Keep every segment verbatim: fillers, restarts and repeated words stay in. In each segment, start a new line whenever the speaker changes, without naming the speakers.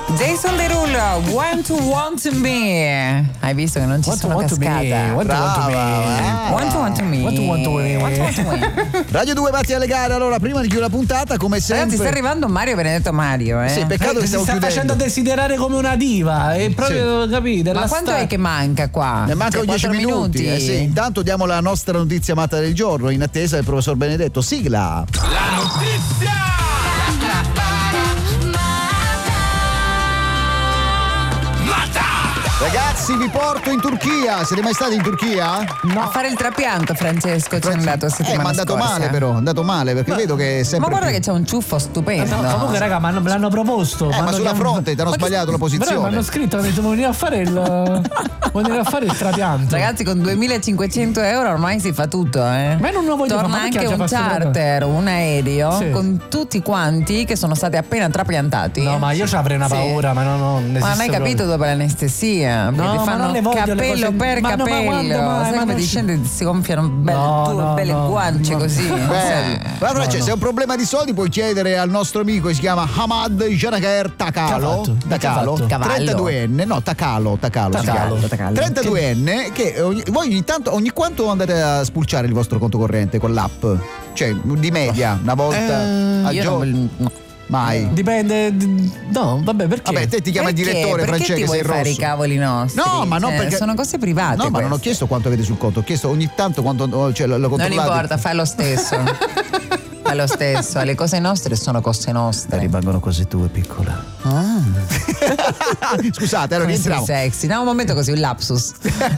Jason Derulo, Want to Want Me. Hai visto che non ci
Want to
sono
want to me.
cascata.
Want to want to me.
Want to Want to Me.
Want to want to me.
Want to want to me.
Radio due Matti alle gare. Allora, prima di chiudere la puntata, come sempre.
Ragazzi, sta arrivando Mario Benedetto Mario, eh.
Sì, peccato
Eh,
che
si
stiamo
sta
chiudendo.
facendo desiderare come una diva. È proprio,
Sì.
capite?
Ma
la
quanto
sta-
è che manca qua?
Ne mancano
Cioè,
dieci
quattro
minuti. Eh sì. Intanto diamo la nostra notizia matta del giorno in attesa del professor Benedetto. Sigla.
La notizia!
Ragazzi, vi porto in Turchia. Siete mai stati in Turchia?
A fare il trapianto, Francesco, ci è andato
Eh,
settimana
ma è andato
scorsa.
male però, è andato male perché vedo che è sempre
Ma guarda
più-
che c'è un ciuffo stupendo.
No, comunque, raga, ma me l'hanno proposto.
Eh, ma
m'hanno
sulla
chiam-
fronte ti hanno
Ma che-
sbagliato la
Però mi
posizione.
hanno scritto, hanno detto vuoi venire a fare il vuoi venire a fare il trapianto.
Ragazzi, con duemilacinquecento euro ormai si fa tutto, eh.
Ma io non lo voglio
Torna
fare, ma perché
anche
ha già
un
fatto
charter, un aereo
Sì.
con tutti quanti che sono stati appena trapiantati.
No, ma io ci avrei una
Sì.
paura, ma no, no, non
Ma non hai
esiste
capito
proprio.
dopo l'anestesia?
No,
Ti
ma
fanno
non le voglio le
capello
cose-
per
ma no, ma
capello.
quando mai?
Sai
Ma
come
non
ti
ci-
scende e si gonfiano belle,
No,
tue
no,
belle
no,
guance
no.
così.
Beh, guarda, Francesco, se hai un problema di soldi puoi chiedere al nostro amico che si chiama Hamad Janaker Takalo.
Che ha fatto?
Takalo,
Che ha fatto?
trentaduenne, no, Takalo, Takalo, si
Takalo.
chiama.
Takalo.
trentaduenne che ogni, voi ogni tanto ogni quanto andate a spulciare il vostro conto corrente con l'app? Cioè, di media, una volta
Eh,
al
Io
giorno?
non- no.
Mai.
Dipende. d- No, vabbè, perché?
Vabbè, te ti chiama il
Perché?
direttore,
Perché
Francesco,
ti
che
vuoi
sei
fare
rosso.
i cavoli nostri?
No, ma non
Cioè,
perché
sono cose private.
No, ma non ho
queste.
chiesto quanto avete sul conto, ho chiesto ogni tanto quanto, cioè, lo, lo
Non
controllate.
importa, fai lo stesso. Fai lo stesso. Le cose nostre sono cose nostre.
Rimangono cose tue, piccola.
Ah.
Scusate, allora
Come sei
rientriamo.
sexy. No, un momento così, un lapsus.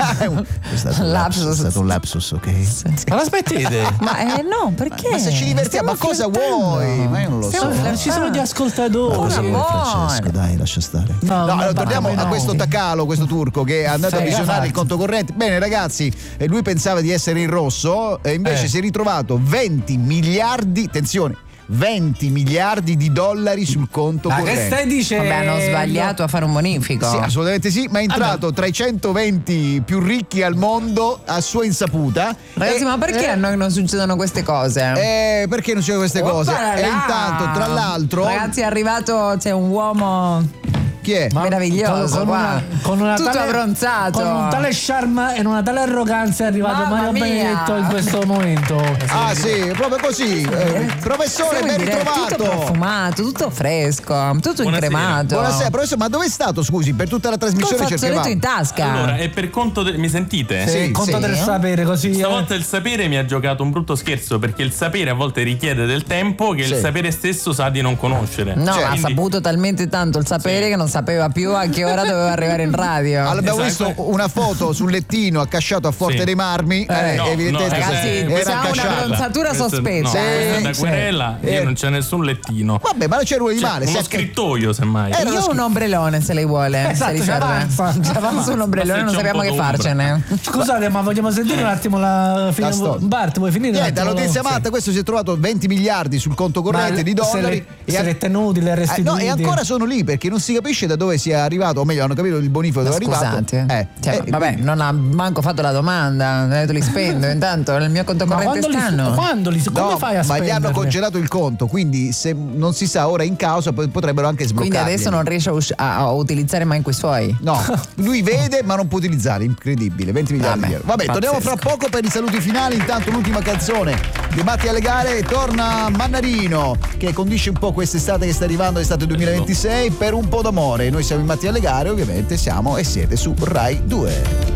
È stato un lapsus, è stato un lapsus, ok?
Ma l'aspettete?
Ma eh, no, perché?
Ma se ci divertiamo, ma
Stiamo
cosa
flirtando.
vuoi? Ma io non lo
Stiamo
so.
flirtando.
Ci sono gli ascoltatori.
Cosa vuoi?
Francesco, dai, lascia stare.
No,
No,
ma
allora,
va,
torniamo
ma
a
no.
questo Takalo, questo turco che è andato
Sì,
a visionare
infatti.
il conto corrente. Bene, ragazzi, e lui pensava di essere in rosso, e invece
Eh.
si è ritrovato venti miliardi, attenzione, venti miliardi di dollari sul conto
Ma che
corrente.
stai dicendo?
Vabbè, hanno sbagliato a fare un bonifico.
Sì, assolutamente sì, ma è entrato tra i centoventi più ricchi al mondo a sua insaputa.
Ragazzi,
E-
ma perché
eh,
a noi non succedono queste cose?
Eh, perché non c'è queste cose?
Oppala
E
là!
intanto, tra l'altro,
Ragazzi, è arrivato, c'è un uomo
chi è?
Ma
meraviglioso,
con,
qua.
una, con una
Tutto
tale,
abbronzato.
con un tale charme e una tale arroganza è arrivato
Mamma
Mario
mia.
Benedetto in questo momento.
Ah sì, proprio così. Eh, professore,
Siamo in
ben
diretta, tutto
ritrovato.
profumato, tutto fresco, tutto
Buonasera.
incremato.
Buonasera, professore, ma dove è stato? Scusi, per tutta la
Col
trasmissione
fazzoletto
cercavamo.
in tasca.
Allora, è per conto de- mi sentite?
Sì,
Conto
sì.
del sapere così. eh.
Stavolta il sapere mi ha giocato un brutto scherzo perché il sapere a volte richiede del tempo che
Sì.
il sapere stesso sa di non conoscere.
No,
Cioè,
ha
quindi-
saputo talmente tanto il sapere
Sì.
che non sapeva più a che ora doveva arrivare in radio.
Allora, abbiamo
Esatto.
visto una foto sul lettino accasciato a Forte
Sì.
dei Marmi.
Eh,
eh,
no,
evidentemente
no,
Ragazzi,
eh,
era
questa ha una
accasciata.
bronzatura
Questo-
sospetta.
No,
Sì,
questa è da
sì.
querela,
Eh.
io non c'è nessun lettino.
Vabbè, ma non c'è nulla di
Cioè,
male. si
uno
è-
scrittoio semmai.
Eh,
Io ho un ombrellone se lei vuole.
Esatto,
se
ci
riserva.
avanza.
Ci avanza un ombrellone,
Ma se
non
c'è un
sappiamo
po'
che
d'ombra.
farcene.
Scusate, ma vogliamo sentire un attimo la fine.
La storia.
Bart, vuoi finire? un
Niente, la
attimo?
notizia matta, questo si è trovato venti miliardi sul conto corrente
Ma
di
se
dollari.
le- se le tenuti, le
Eh,
restituiti.
no, e ancora sono lì perché non si capisce da dove sia arrivato, o meglio, hanno capito il bonifico dove è arrivato.
Scusate.
Eh,
Cioè,
eh,
vabbè,
quindi-
non ha manco fatto la domanda. Ha detto li spendo intanto nel mio conto
Ma
corrente
quando li,
stanno.
quando li come
No,
fai a
ma gli hanno
spenderli?
congelato il conto, quindi se non si sa ora in causa po- potrebbero anche sbloccare.
Quindi adesso non riesce a, usci- a- a utilizzare manco i suoi.
No, lui vede ma non può utilizzare, incredibile, venti miliardi
Vabbè,
di euro. Vabbè, torniamo fra
pazzesco.
poco per i saluti finali, intanto l'ultima canzone di Matti alle gare, torna Mannarino che condisce un po' quest'estate che sta arrivando, estate duemilaventisei, per un po' d'amore. Noi siamo in Matti alle gare, ovviamente siamo e siete su Rai due.